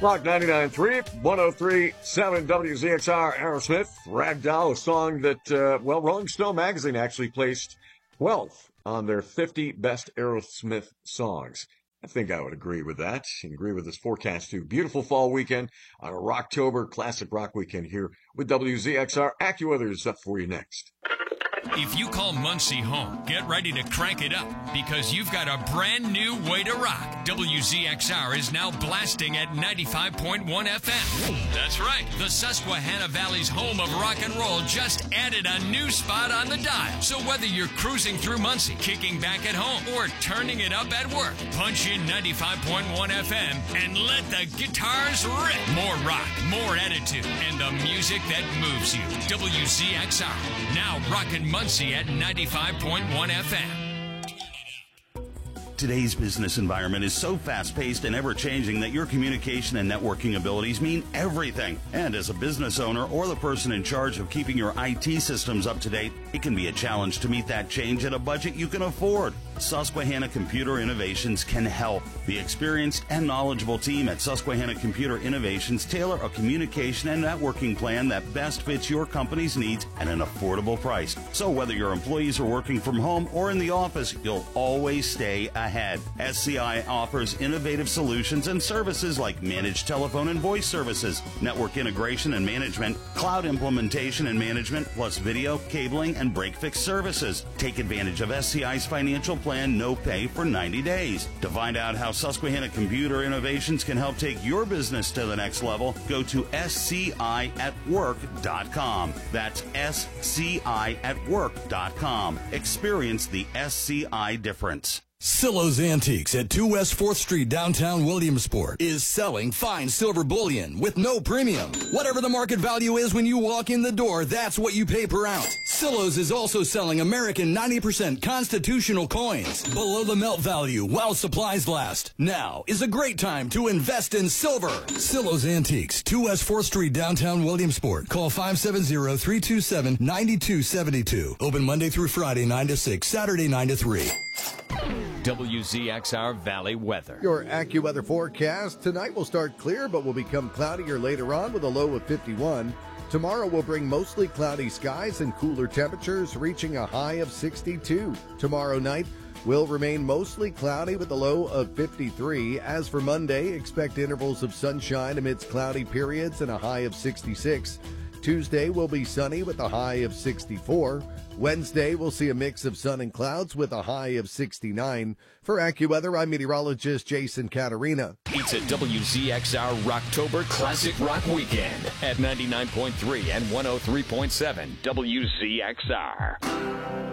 Rock 99.3, 103.7 WZXR, Aerosmith, Ragdoll, a song that, Rolling Stone magazine actually placed 12th on their 50 best Aerosmith songs. I think I would agree with that. Agree with this forecast too. Beautiful fall weekend on a Rocktober classic rock weekend here with WZXR. AccuWeather is up for you next. If you call Muncie home, get ready to crank it up because you've got a brand new way to rock. WZXR is now blasting at 95.1 FM. That's right. The Susquehanna Valley's home of rock and roll just added a new spot on the dial. So whether you're cruising through Muncie, kicking back at home, or turning it up at work, punch in 95.1 FM and let the guitars rip. More rock, more attitude, and the music that moves you. WZXR, now rockin' Muncie at 95.1 FM. Today's business environment is so fast-paced and ever-changing that your communication and networking abilities mean everything. And as a business owner or the person in charge of keeping your IT systems up to date, it can be a challenge to meet that change at a budget you can afford. Susquehanna Computer Innovations can help. The experienced and knowledgeable team at Susquehanna Computer Innovations tailor a communication and networking plan that best fits your company's needs at an affordable price. So whether your employees are working from home or in the office, you'll always stay ahead. SCI offers innovative solutions and services like managed telephone and voice services, network integration and management, cloud implementation and management, plus video, cabling, and break-fix services. Take advantage of SCI's financial plan, no pay for 90 days. To find out how Susquehanna Computer Innovations can help take your business to the next level, go to sciatwork.com. That's sciatwork.com. Experience the SCI difference. Silo's Antiques at 2 West 4th Street, downtown Williamsport, is selling fine silver bullion with no premium. Whatever the market value is when you walk in the door, that's what you pay per ounce. Silo's is also selling American 90% constitutional coins below the melt value while supplies last. Now is a great time to invest in silver. Silo's Antiques, 2 West 4th Street, downtown Williamsport. Call 570-327-9272. Open Monday through Friday, 9 to 6, Saturday, 9 to 3. WZXR Valley weather. Your AccuWeather forecast. Tonight will start clear, but will become cloudier later on with a low of 51. Tomorrow will bring mostly cloudy skies and cooler temperatures, reaching a high of 62. Tomorrow night will remain mostly cloudy with a low of 53. As for Monday, expect intervals of sunshine amidst cloudy periods and a high of 66. Tuesday will be sunny with a high of 64. Wednesday, we'll see a mix of sun and clouds with a high of 69. For AccuWeather, I'm meteorologist Jason Caterina. It's a WZXR Rocktober Classic Rock Weekend at 99.3 and 103.7 WZXR.